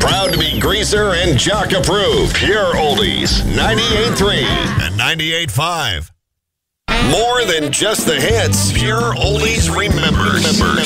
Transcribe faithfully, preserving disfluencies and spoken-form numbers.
Proud to be Greaser and Jock approved. Pure Oldies, ninety-eight point three and ninety-eight point five. More than just the hits, Pure Oldies remembers.